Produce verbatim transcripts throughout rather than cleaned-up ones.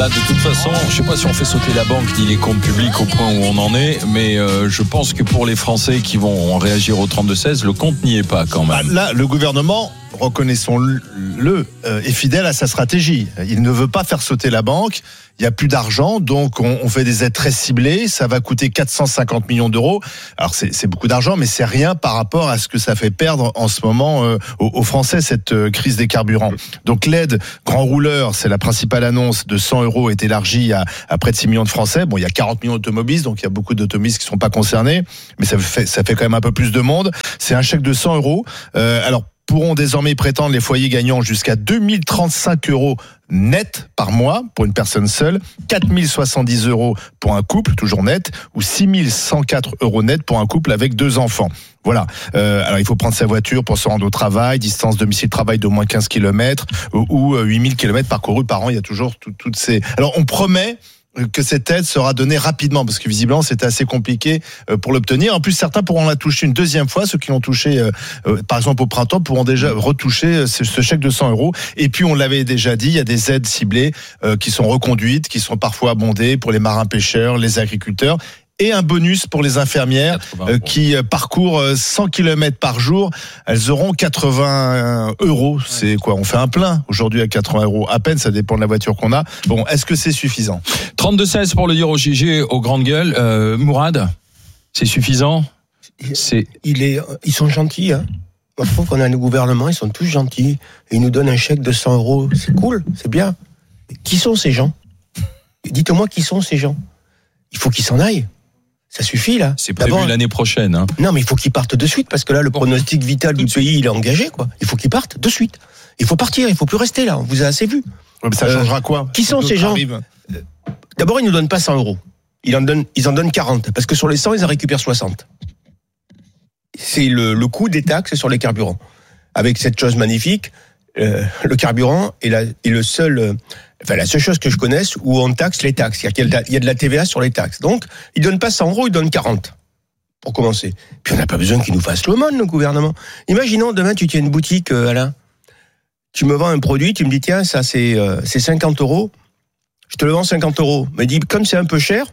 Là, de toute façon, je ne sais pas si on fait sauter la banque ni les comptes publics au point où on en est, mais euh, je pense que pour les Français qui vont réagir au trente-deux seize, le compte n'y est pas quand même. Bah, là, le gouvernement, reconnaissons-le, euh, est fidèle à sa stratégie. Il ne veut pas faire sauter la banque. Il n'y a plus d'argent, donc on, on fait des aides très ciblées. Ça va coûter quatre cent cinquante millions d'euros. Alors c'est, c'est beaucoup d'argent, mais c'est rien par rapport à ce que ça fait perdre en ce moment euh, aux, aux Français, cette euh, crise des carburants. Donc l'aide grand rouleur, c'est la principale annonce de cent euros, est élargie à, à près de six millions de Français. Bon, il y a quarante millions d'automobilistes, donc il y a beaucoup d'automobilistes qui ne sont pas concernés, mais ça fait, ça fait quand même un peu plus de monde. C'est un chèque de cent euros. Euh, alors, pourront désormais prétendre les foyers gagnants jusqu'à deux mille trente-cinq euros net par mois pour une personne seule, quatre mille soixante-dix euros pour un couple, toujours net, ou six mille cent quatre euros net pour un couple avec deux enfants. Voilà. Euh, alors il faut prendre sa voiture pour se rendre au travail, distance domicile-travail d'au moins quinze kilomètres ou, ou huit mille kilomètres parcourus par an. Il y a toujours tout, toutes ces... Alors on promet que cette aide sera donnée rapidement, parce que visiblement c'était assez compliqué pour l'obtenir. En plus, certains pourront la toucher une deuxième fois. Ceux qui l'ont touché, euh, par exemple au printemps, pourront déjà retoucher ce, ce chèque de cent euros. Et puis, on l'avait déjà dit, il y a des aides ciblées euh, qui sont reconduites, qui sont parfois abondées pour les marins-pêcheurs, les agriculteurs. Et un bonus pour les infirmières euh, qui parcourent cent kilomètres par jour. Elles auront quatre-vingts euros. C'est quoi? On fait un plein aujourd'hui à quatre-vingts euros. À peine, ça dépend de la voiture qu'on a. Bon, est-ce que c'est suffisant? trente-deux seize pour le dire au G G, aux grandes gueules. Euh, Mourad, c'est suffisant? C'est... Il est, ils sont gentils, hein. Moi, je trouve qu'on a un gouvernement, ils sont tous gentils. Ils nous donnent un chèque de cent euros. C'est cool, c'est bien. Mais qui sont ces gens? Dites-moi qui sont ces gens. Il faut qu'ils s'en aillent. Ça suffit, là. C'est prévu D'abord, l'année prochaine. Hein. Non, mais il faut qu'ils partent de suite, parce que là, le bon, pronostic vital du pays, il est engagé, quoi. Il faut qu'ils partent de suite. Il faut partir, il faut plus rester là. On vous a assez vu. Ouais, mais ça euh, changera quoi? Qui sont ces gens arrivent. D'abord, ils nous donnent pas cent euros. Ils en donnent, ils en donnent quarante, parce que sur les cent, ils en récupèrent soixante. C'est le, le coût des taxes sur les carburants. Avec cette chose magnifique, euh, le carburant est, la, est le seul... Euh, Enfin, la seule chose que je connaisse où on taxe les taxes. Il y a de la T V A sur les taxes. Donc, ils donnent pas cent euros, ils donnent quarante. Pour commencer. Puis on n'a pas besoin qu'ils nous fassent l'aumône, le gouvernement. Imaginons, demain, tu tiens une boutique, euh, Alain. Tu me vends un produit, tu me dis, tiens, ça, c'est, euh, c'est cinquante euros. Je te le vends cinquante euros. Mais dis, comme c'est un peu cher,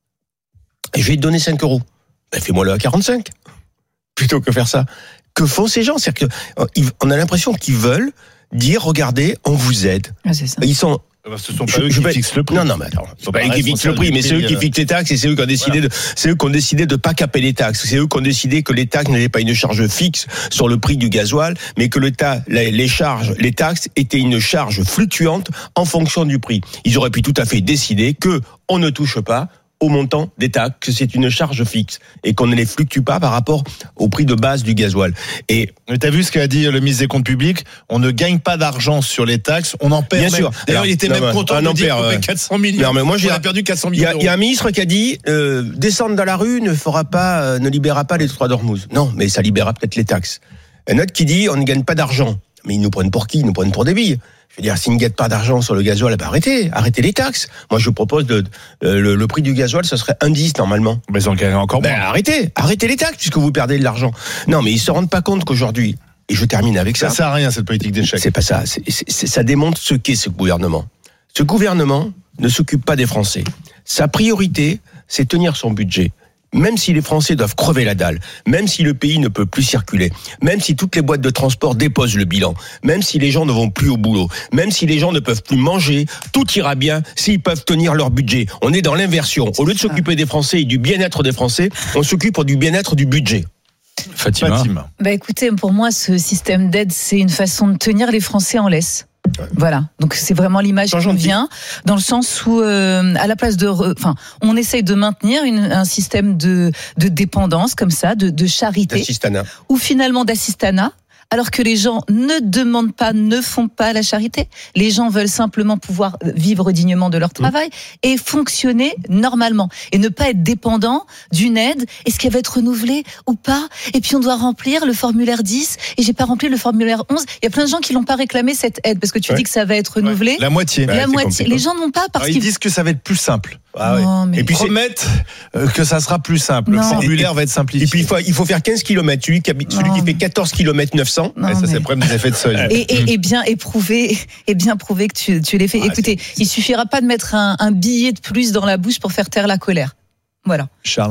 je vais te donner cinq euros. Ben, fais-moi-le à quarante-cinq. Plutôt que faire ça. Que font ces gens? C'est-à-dire qu'on a l'impression qu'ils veulent dire, regardez, on vous aide. Ah, c'est ça. Ils sont... Ce sont pas je, eux qui vais... fixent le prix. Non, non, mais attends. C'est pas eux qui fixent le prix, mais c'est eux qui fixent les taxes et c'est eux qui ont décidé voilà. de, c'est eux qui ont décidé de pas caper les taxes. C'est eux qui ont décidé que les taxes n'étaient pas une charge fixe sur le prix du gasoil, mais que l'État, les charges, les taxes étaient une charge fluctuante en fonction du prix. Ils auraient pu tout à fait décider que on ne touche pas au montant des taxes, que c'est une charge fixe et qu'on ne les fluctue pas par rapport au prix de base du gasoil. Et t'as vu ce qu'a dit le ministre des Comptes Publics? On ne gagne pas d'argent sur les taxes, on en perd. Bien même. sûr. D'ailleurs, il était non, même non, content de dire qu'on paie quatre cents millions. Non, mais moi, j'ai on a perdu quatre cents millions. Il y, y a un ministre qui a dit euh, descendre dans la rue ne fera pas, euh, ne libérera pas les trois d'Ormuz. Non, mais ça libérera peut-être les taxes. Un autre qui dit on ne gagne pas d'argent. Mais ils nous prennent pour qui? Ils nous prennent pour des billes. Je veux dire, s'ils ne gagnent pas d'argent sur le gasoil, bah arrêtez, arrêtez les taxes. Moi, je propose de, euh, le, le prix du gasoil, ce serait un dix normalement. Mais ils en gagnent encore moins. Ben, arrêtez, arrêtez les taxes puisque vous perdez de l'argent. Non, mais ils se rendent pas compte qu'aujourd'hui, et je termine avec ça. Ça sert à rien cette politique d'échec. C'est pas ça. C'est, c'est, c'est, ça démontre ce qu'est ce gouvernement. Ce gouvernement ne s'occupe pas des Français. Sa priorité, c'est tenir son budget. Même si les Français doivent crever la dalle, même si le pays ne peut plus circuler, même si toutes les boîtes de transport déposent le bilan, même si les gens ne vont plus au boulot, même si les gens ne peuvent plus manger, tout ira bien s'ils peuvent tenir leur budget. On est dans l'inversion. Au lieu de s'occuper des Français et du bien-être des Français, on s'occupe du bien-être du budget. Fatima. Fatima. Bah écoutez, pour moi, ce système d'aide, c'est une façon de tenir les Français en laisse. Voilà, donc c'est vraiment l'image qui vient dans le sens où, euh, à la place de, enfin, on essaye de maintenir une, un système de de dépendance comme ça, de, de charité, d'assistanat, ou finalement d'assistanat. Alors que les gens ne demandent pas, ne font pas la charité. Les gens veulent simplement pouvoir vivre dignement de leur travail et fonctionner normalement. Et ne pas être dépendant d'une aide. Est-ce qu'elle va être renouvelée ou pas? Et puis on doit remplir le formulaire dix et j'ai pas rempli le formulaire onze. Il y a plein de gens qui l'ont pas réclamé cette aide parce que tu ouais. dis que ça va être renouvelé. Ouais. La moitié. La ouais, moitié. Les gens n'ont pas parce Alors, ils qu'ils disent que ça va être plus simple. Ah oui. Non, mais- Et puis promettent euh, que ça sera plus simple. Le Non. formulaire va être simplifié. Et puis il faut, il faut faire quinze kilomètres. Celui qui, habite- celui Non, qui fait mais- quatorze kilomètres neuf cents. Non, Et ça, mais- c'est le problème des effets de seuil. Et, et, et bien éprouvé, et bien prouvé que tu, tu l'as fait. Ah, Écoutez, il suffira pas de mettre un, un billet de plus dans la bouche pour faire taire la colère. Voilà. Charles.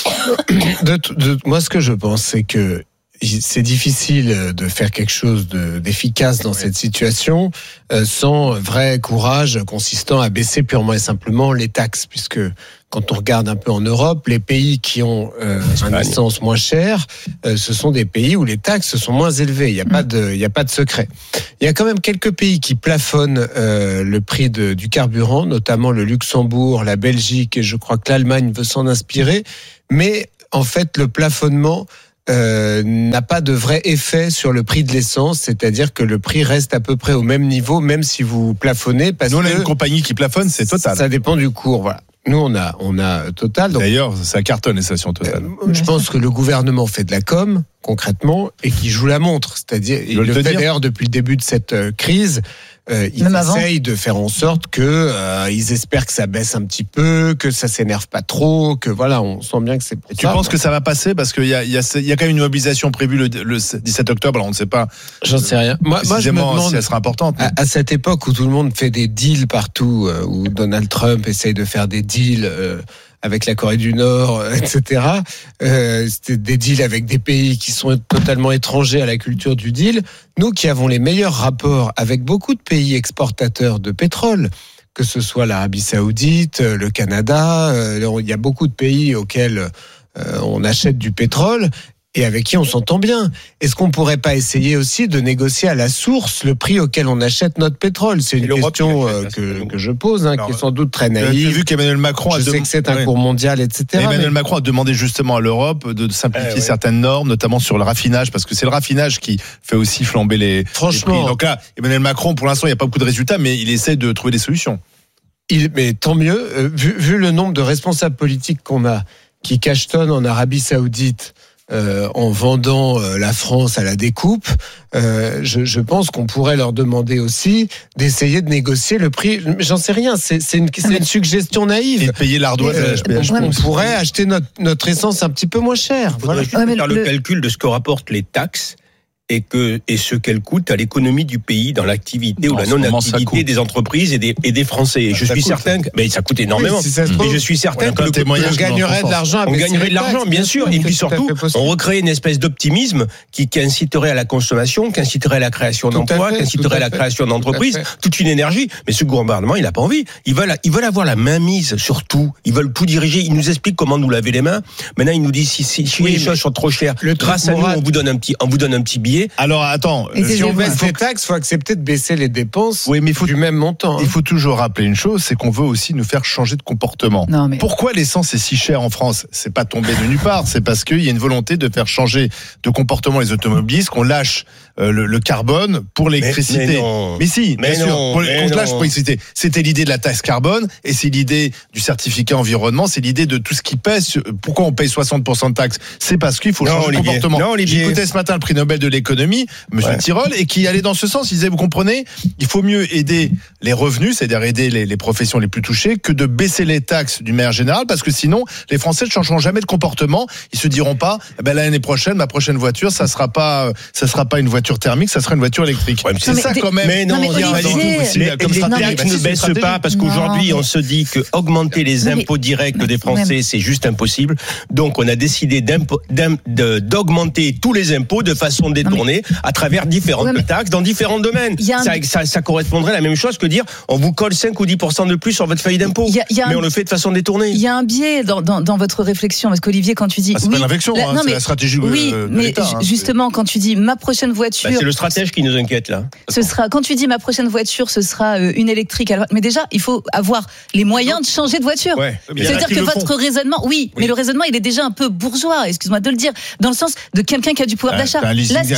De, de, moi, ce que je pense, c'est que c'est difficile de faire quelque chose de, d'efficace dans cette situation euh, sans vrai courage consistant à baisser purement et simplement les taxes, puisque quand on regarde un peu en Europe, les pays qui ont euh, un essence moins cher, euh, ce sont des pays où les taxes sont moins élevées. Il n'y a pas de, il y a pas de secret. Il y a quand même quelques pays qui plafonnent euh, le prix de, du carburant, notamment le Luxembourg, la Belgique, et je crois que l'Allemagne veut s'en inspirer. Mais en fait, le plafonnement Euh, n'a pas de vrai effet sur le prix de l'essence, c'est-à-dire que le prix reste à peu près au même niveau, même si vous plafonnez. Parce Nous, on a que une compagnie qui plafonne, c'est Total. Ça dépend du cours, voilà. Nous, on a, on a Total. Donc, D'ailleurs, ça cartonne les stations Total. euh, je pense que le gouvernement fait de la com, concrètement, et qui joue la montre. C'est-à-dire, il veut le le fait dire. d'ailleurs depuis le début de cette euh, crise. Euh, ils Même avant. essayent de faire en sorte que euh, ils espèrent que ça baisse un petit peu, que ça s'énerve pas trop, que voilà, on sent bien que c'est pour Et tu ça. penses que ça va passer parce qu'il y a, il y, a, il y a quand même une mobilisation prévue le, le dix-sept octobre. Alors on ne sait pas J'en sais rien. Moi, moi je me précisément demande si elle sera importante. à, à cette époque où tout le monde fait des deals partout, euh, où Donald Trump essaye de faire des deals euh, avec la Corée du Nord, euh, et cetera. Euh, c'était des deals avec des pays qui sont totalement étrangers à la culture du deal. Nous qui avons les meilleurs rapports avec beaucoup de pays exportateurs de pétrole, que ce soit l'Arabie Saoudite, le Canada, euh, il y a beaucoup de pays auxquels euh, on achète du pétrole et avec qui on s'entend bien. Est-ce qu'on pourrait pas essayer aussi de négocier à la source le prix auquel on achète notre pétrole? C'est une l'Europe question qui l'achète, euh, là, que, que je pose, hein, Alors, qui est sans doute très Tu as naïve. vu qu'Emmanuel Macron a Je sais dem- que c'est un Ouais. cours mondial, et cetera. Emmanuel mais- Macron a demandé justement à l'Europe de simplifier Eh ouais. certaines normes, notamment sur le raffinage, parce que c'est le raffinage qui fait aussi flamber les, Franchement. les prix. Donc là, Emmanuel Macron, pour l'instant, il n'y a pas beaucoup de résultats, mais il essaie de trouver des solutions. Il, mais tant mieux, euh, vu, vu le nombre de responsables politiques qu'on a qui cachetonnent en Arabie Saoudite euh, en vendant euh, la France à la découpe, euh, je, je pense qu'on pourrait leur demander aussi d'essayer de négocier le prix. J'en sais rien, c'est, c'est, une, c'est une suggestion Et naïve. de payer l'ardoise à Euh, l'H P H. ouais, on pourrait acheter notre, notre essence un petit peu moins cher. Il faudrait Voilà. juste Ouais, mais faire le, le- calcul de ce que rapportent les taxes et que et ce qu'elles coûtent à l'économie du pays dans l'activité ou En la ce moment, ça non-activité coûte. des entreprises et des et des Français. Et je Ça suis coûte. certain que mais ça coûte énormément. Oui, si ça se et trouve, je suis certain on a que plein le de témoignages On qui vont dans gagnerait son de l'argent. à on baisser gagnerait les de l'argent, taxes, bien sûr. Et c'est puis tout à fait surtout, possible. on recrée une espèce d'optimisme qui, qui inciterait à la consommation, qui inciterait à la création Tout à d'emplois, fait, qui inciterait tout à à la fait, création tout à d'entreprises, fait. toute une énergie. Mais ce gouvernement, il n'a pas envie. Ils veulent, ils veulent avoir la main mise sur tout. Ils veulent tout diriger. Ils nous expliquent comment nous laver les mains. Maintenant, ils nous disent si, si, si Oui, les mais choses sont trop chères, le truc grâce à nous, moral- on vous donne un petit, on vous donne un petit billet. Alors attends, Et euh, des Si on évols. baisse les taxes, il faut accepter de baisser les dépenses oui, mais il faut, du même montant. hein. il faut toujours rappeler une chose, c'est qu'on veut aussi nous faire changer de comportement. Non, mais. Pourquoi l'essence est si chère en France? C'est pas tombé de nulle part, c'est parce qu'il y a une volonté de faire changer de comportement les automobilistes, qu'on lâche euh, le, le carbone pour l'électricité. Mais- mais non. Mais si, Mais bien sûr, non, pour- mais qu'on se lâche non. pour l'électricité. C'était l'idée de la taxe carbone et c'est l'idée du certificat environnement, c'est l'idée de tout ce qui pèse. sur- Pourquoi on paye soixante pour cent de taxes? C'est parce qu'il faut Non, changer de Olivier. comportement. Non, Olivier. J'écoutais ce matin le prix Nobel de l'économie, Monsieur Ouais. Tirole, et qui allait dans ce sens. Il disait, vous comprenez, il faut mieux aider les revenus, c'est-à-dire aider les, les professions les plus touchées, que de baisser les taxes d'une manière générale, parce que sinon, les Français ne changeront jamais de comportement. Ils se diront pas, eh ben, l'année prochaine, ma prochaine voiture, ça sera pas, ça sera pas une voiture thermique, ça sera une voiture électrique. Ouais, mais c'est Non, mais ça des- quand même. Mais non, Non, mais il y a Olivier, pas du tout. aussi, Les, comme les stratégie. taxes Bah, ne si, c'est baissent stratégique. pas parce qu'aujourd'hui, Non, mais- on se dit que augmenter les Non, mais- impôts directs des Ouais. Français, c'est juste impossible. Donc, on a décidé d'impo- d'im- de- d'augmenter tous les impôts de façon détournée à travers différentes Ouais, mais- taxes dans différents domaines. Il y a un- Ça, ça, ça correspondrait à la même chose que dire on vous colle cinq ou dix pour cent de plus sur votre feuille d'impôt. Il y a- il y a Mais un- on le fait de façon détournée. Il y a un biais dans, dans, dans votre réflexion, parce qu'Olivier, quand tu dis. Ah, c'est oui, pas une réflexion, la- hein, non, c'est mais- la stratégie Oui, de, de mais l'État. ju- hein. justement, quand tu dis ma prochaine voiture. Bah, c'est le stratège qui nous inquiète là. Ce sera, quand tu dis ma prochaine voiture, ce sera euh, une électrique. Alors, mais déjà, il faut avoir les moyens de changer de voiture. Ouais. Mais il y en a C'est-à-dire qui que le votre font. raisonnement, oui, mais le raisonnement, il est déjà un peu bourgeois, excuse-moi de le dire, dans le sens de quelqu'un qui a du pouvoir Ouais, d'achat. t'as un leasing Là, ce qui est en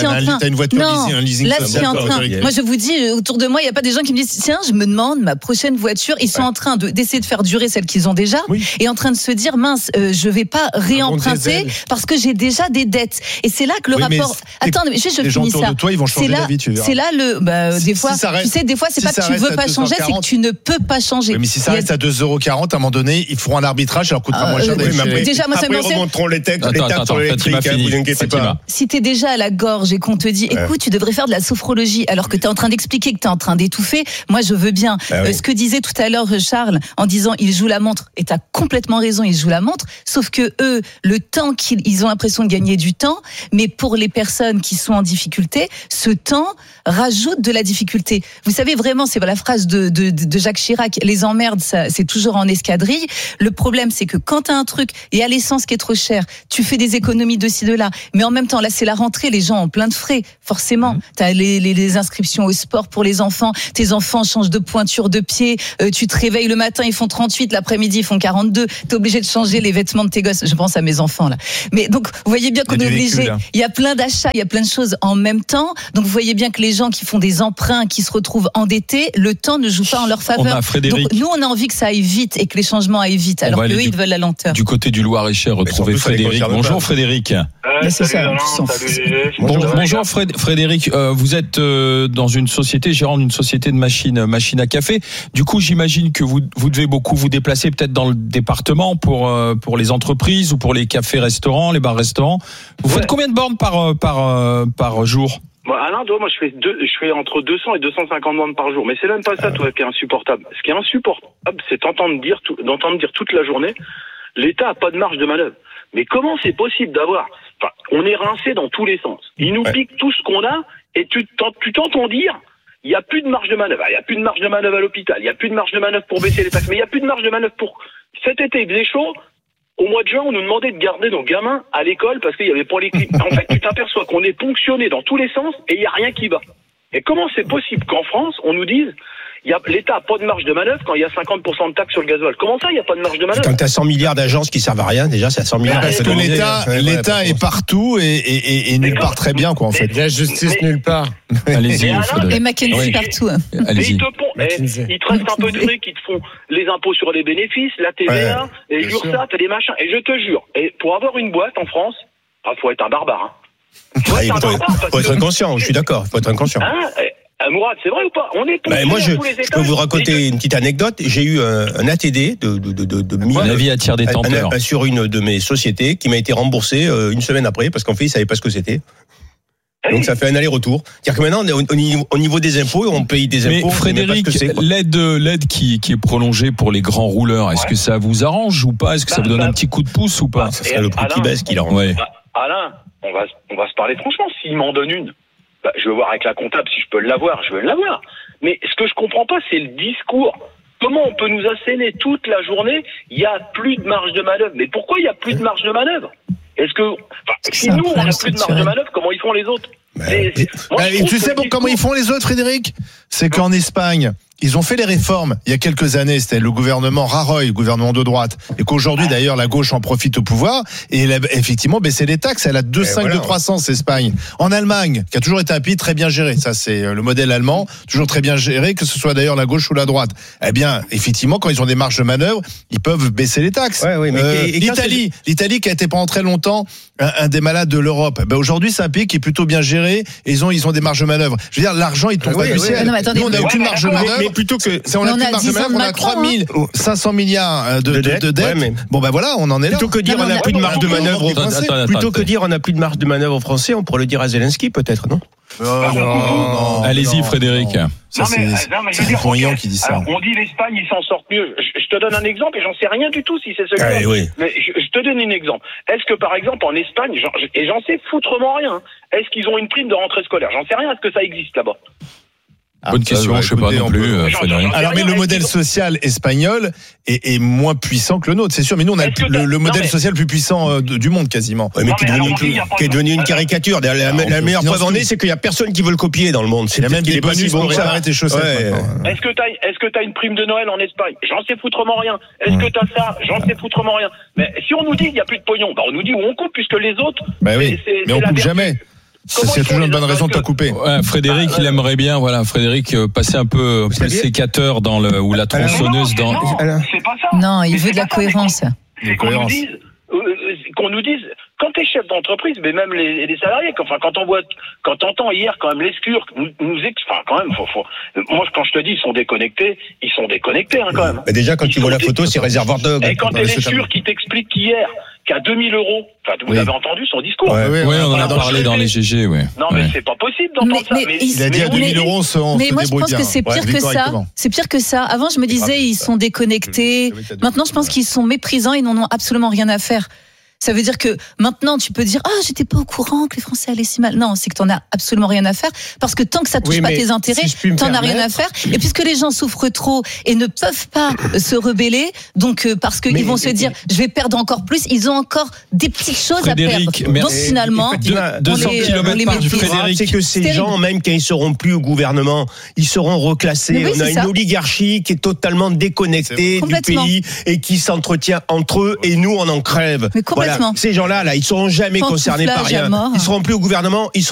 t'as en train. T'as une voiture Non, leasing, un leasing là, ce qui est en train. social. Moi, je vous dis, autour de moi, il n'y a pas des gens qui me disent, tiens, je me demande, ma prochaine voiture, ils sont Ouais. en train de, d'essayer de faire durer celle qu'ils ont déjà, Oui. et en train de se dire, mince, euh, je vais pas réemprunter diesel. parce que j'ai déjà des dettes. Et c'est là que le Oui, mais rapport. c'est- Attends, mais juste, je Les gens finis autour ça. de toi, ils vont C'est changer là, d'avis, tu verras. c'est là le, bah, Si- des si fois, ça reste- tu sais, des fois, c'est si pas ça que tu reste veux à pas changer, c'est que deux cent quarante. tu ne peux pas changer. Oui, mais si ça Il y a- reste à deux euros quarante, à un moment donné, ils feront un arbitrage, ça leur coûtera Ah, moins cher euh, d'aller Oui, mais chez- après, Déjà, moi, ça me après, pensait- remonteront les taxes, Attends, les attends, taxes sur attends, l'électrique, Fatima hein, fini. vous inquiétez Fatima. pas. Si t'es déjà à la gorge et qu'on te dit, Ouais. écoute, tu devrais faire de la sophrologie, alors que t'es en train d'expliquer que t'es en train d'étouffer, moi je veux bien. Ah oui. Euh, ce que disait tout à l'heure Charles en disant il joue la montre, et t'as complètement raison, il joue la montre, sauf que eux, le temps qu'ils ils ont l'impression de gagner du temps, mais pour les personnes qui sont en difficulté, ce temps rajoute de la difficulté. Vous savez vraiment, c'est la phrase de, de, de Jacques Chirac, les emmerdes, ça, c'est toujours en escadrille. Le problème, c'est que quand t'as un truc, et à l'essence qui est trop cher, tu fais des économies de ci, de là, mais en même temps, là, c'est la rentrée, les gens ont plein de frais, forcément. Mmh. T'as les, les, les inscriptions au sport pour les enfants, tes enfants changent de pointure de pied, euh, tu te réveilles le matin, ils font trente-huit, l'après-midi, ils font quarante-deux, t'es obligé de changer les vêtements de tes gosses. Je pense à mes enfants, là. Mais donc, vous voyez bien qu'on Il y est a du obligé, véhicule, hein. il y a plein d'achats, il y a plein de choses en même temps. Donc, vous voyez bien que les gens qui font des emprunts, qui se retrouvent endettés, le temps ne joue pas en leur On faveur. a Frédéric. Donc, nous, on a envie que ça aille vite et que les changements aillent vite, On alors va qu'eux, aller ils du- veulent la lenteur. Du côté du Loir-et-Cher, retrouver surtout, ça les Frédéric. concerne Bonjour pas. Frédéric. Mais c'est ça, Salut, on s'en Alain, salut, fout. G G. Bon- Ça va, les bonjour gars Fred- Frédéric, euh, vous êtes euh, dans une société, gérant d'une société de machines machines à café. Du coup, j'imagine que vous, vous devez beaucoup vous déplacer peut-être dans le département pour, euh, pour les entreprises ou pour les cafés-restaurants, les bars-restaurants. Vous faites Ouais. combien de bornes par, euh, par, euh, par jour? Bon, Alain, toi, moi, je fais, deux, je fais entre deux cents et deux cent cinquante bornes par jour. Mais c'est même pas ça, toi, qui est insupportable. Ce qui est insupportable, c'est d'entendre dire, tout- d'entendre dire toute la journée, l'État a pas de marge de manœuvre. Mais comment c'est possible d'avoir, enfin, on est rincé dans tous les sens. Ils nous Ouais. piquent tout ce qu'on a, et tu, t'en- tu t'entends dire, il n'y a plus de marge de manœuvre. Il n'y a plus de marge de manœuvre à l'hôpital. Il n'y a plus de marge de manœuvre pour baisser les taxes. Mais il n'y a plus de marge de manœuvre pour, cet été, il faisait chaud. Au mois de juin, on nous demandait de garder nos gamins à l'école parce qu'il y avait pas les clim. En fait, tu t'aperçois qu'on est ponctionné dans tous les sens et il n'y a rien qui va. Et comment c'est possible qu'en France, on nous dise, il y a, l'État n'a pas de marge de manœuvre quand il y a cinquante pour cent de taxes sur le gasoil? Comment ça, il n'y a pas de marge de manœuvre? Quand t'as cent milliards d'agences qui servent à rien, déjà, c'est à cent milliards. Parce Parce que que Ouais, l'État, ouais, l'État ouais, est partout et, et, et, et nulle Mais part quand- très bien, quoi, en fait. La justice Mais- nulle part. Allez-y, Mais Alain, Frédéric. Et Mackenzie Oui. partout. hein. Mais Allez-y. ils te font, eh, McKinsey. il te reste un peu de trucs, ils te font les impôts sur les bénéfices, la T V A, et bien sûr. l'URSSAF, et les machins. Et je te jure, et pour avoir une boîte en France, ah, faut être un barbare, hein. Faut Ah, être il un faut, barbare, parce faut être que- inconscient, je suis d'accord, il faut être inconscient. Hein, eh, eh, Mourad, c'est vrai ou pas? On est Ben, ponctué moi, je, à tous les je peux étages. vous Et raconter une petite anecdote. J'ai eu un, un A T D de, de, de, de, de mille- La vie attire des un- tenteurs. un- sur une de mes sociétés qui m'a été remboursé euh, une semaine après parce qu'en fait, il savait pas ce que c'était. Eh, Donc ça fait un aller-retour. C'est-à-dire que maintenant, on est au, au niveau, au niveau des impôts, on paye des Mais impôts. on sait même pas Frédéric, ce que c'est, quoi. l'aide, l'aide qui, qui est prolongée pour les grands rouleurs, est-ce Ouais. que ça vous arrange ou pas? Est-ce que ça Bah, vous donne bah, un petit coup de pouce ou pas? Ça serait le prix qui Alain, baisse qui l'arrange. Ouais. Bah, Alain, on va, on va se parler franchement. S'il m'en donne une, bah, je veux voir avec la comptable si je peux l'avoir, je veux l'avoir. Mais ce que je comprends pas, c'est le discours. Comment on peut nous asséner toute la journée? Il y a plus de marge de manœuvre. Mais pourquoi il y a plus de marge de manœuvre? Est-ce que, enfin, si C'est un nous on problème a plus de marge de structurel. manœuvre, comment ils font les autres? Bah, C'est- c'est- moi, Bah, je et trouve tu que sais le bon, comment ils discours- font les autres, Frédéric? C'est qu'en Espagne, ils ont fait les réformes il y a quelques années. C'était le gouvernement Rajoy, le gouvernement de droite. Et qu'aujourd'hui, d'ailleurs, la gauche en profite au pouvoir. Et elle a effectivement baissé les taxes. Elle a deux virgule cinq voilà, de croissance, Espagne. En Allemagne, qui a toujours été un pays très bien géré. Ça, c'est le modèle allemand. Toujours très bien géré, que ce soit d'ailleurs la gauche ou la droite. Eh bien, effectivement, quand ils ont des marges de manœuvre, ils peuvent baisser les taxes. Ouais, ouais, mais Euh, et- et quand L'Italie, l'Italie qui a été pendant très longtemps un, un des malades de l'Europe. Ben aujourd'hui, c'est un pays qui est plutôt bien géré. Et ils ont, ils ont des marges de manœuvre. Je veux dire, l'argent, il tombe Ah oui, pas du oui, ciel. oui. Non, mais attendez, Nous, on n'a mais- aucune Ouais, marge de mais d'accord, manœuvre. Mais plutôt que C'est- on Mais a on plus a de marge dix de ans manœuvre, de on a Macron, trois mille cinq cents milliards de, De de, dettes, de dettes. ouais, mais- Bon ben voilà, on en est là. plutôt que dire Non, on mais n'a on plus de a- marge de manœuvre aux Attends, Français, attends, attends, plutôt que attends. dire on n'a plus de marge de manœuvre aux Français, on pourrait le dire à Zelensky peut-être, non? Oh, non, non, Allez-y, non, Frédéric. non. Ça, Non, mais, c'est euh, non, mais je c'est veux dire, Dupont-Aignan ok, qui dit ça. alors, on dit l'Espagne, ils s'en sortent mieux. Je, je te donne un exemple et j'en sais rien du tout si c'est ce cas. Ah, oui. Mais je, je te donne un exemple. Est-ce que par exemple en Espagne, j'en- et j'en sais foutrement rien, est-ce qu'ils ont une prime de rentrée scolaire? J'en sais rien. Est-ce que ça existe là-bas? Bonne ça, question, bah, je sais pas écoutez, non on plus, peut- euh, J'en- Frédéric. j'en- Alors, mais le Est-ce modèle qu'ils ont- social espagnol est, est moins puissant que le nôtre, c'est sûr. Mais nous, on a Est-ce que le, t'as- le non, modèle mais- social le plus puissant euh, de- du monde, quasiment. Ouais, mais Non, qui est mais devenu, alors, on dit, il y a pas qui est de- devenu une caricature. La, la- Ah, on la meilleure finance preuve en tout. est, c'est qu'il y a personne qui veut le copier dans le monde. C'est Il y a même qu'il des est pas si bonus bon pour que ça. réparer tes chaussettes. Ouais. maintenant. Est-ce que t'as, est-ce que t'as une prime de Noël en Espagne? J'en sais foutrement rien. Est-ce que t'as ça? J'en sais foutrement rien. Mais si on nous dit qu'il n'y a plus de pognon, bah on nous dit où on coupe puisque les autres. Bah oui, c'est- c'est- mais on c'est la coupe vertu. jamais. Comment C'est ils toujours font une les bonne raison de te autres couper. Ouais, Frédéric, Bah, il euh, aimerait bien, voilà, Frédéric, euh, passer un peu Vous plus le saviez sécateur dans le, ou la que- Non, tronçonneuse non, dans. non, Alain. c'est pas ça. Non, il Mais veut c'est de la pas ça, mais cohérence. C'est qu'on nous dise, euh, euh, qu'on nous dise, quand t'es chef d'entreprise, mais même les, les salariés, enfin, quand on voit, quand t'entends hier quand même l'escure, nous, nous ex, enfin, quand même, faut, faut, moi, quand je te dis, ils sont déconnectés, ils sont déconnectés, hein, quand même. Bah déjà, quand Ils tu vois sont la photo, dé- c'est réservoir dog. Et quand Non, t'es mais c'est l'escure qui t'explique qu'hier, qu'à deux mille euros, enfin, vous Oui. avez entendu son discours. Ouais. Oui, Oui, on en a Voilà, parlé dans dans le les G G, ouais. Non, mais Ouais. c'est pas possible d'entendre Mais- ça. mais ils- Il a dit à on deux est- mille euros, on se, on Mais se moi, je débrouille pense bien. que c'est Ouais, pire vis que ça. correctement. C'est pire que ça. Avant, je me disais, ils sont déconnectés. Maintenant, je pense qu'ils sont méprisants, ils n'en ont absolument rien à faire. Ça veut dire que maintenant, tu peux dire, ah, j'étais pas au courant que les Français allaient si mal. Non, c'est que t'en as absolument rien à faire. Parce que tant que ça touche Oui, pas mais tes intérêts, si je puis me t'en as rien à permettre. faire. Et puisque les gens souffrent trop et ne peuvent pas se rebeller, donc, euh, parce qu'ils Mais- vont se dire, je vais perdre encore plus, ils ont encore des petites choses Frédéric, à perdre. merci. Donc, finalement, Effectivement, deux cents on les- kilomètres on les par met du pieds. Frédéric. C'est que ces C'est gens, terrible. même quand ils seront plus au gouvernement, ils seront reclassés. Mais oui, On a c'est une ça. oligarchie qui est totalement déconnectée du Complètement. pays et qui s'entretient entre eux et nous on en crève. Mais complètement. Voilà. Ces gens-là, là, ils seront jamais concernés par Pantouflage à rien. mort. Ils seront plus au gouvernement, ils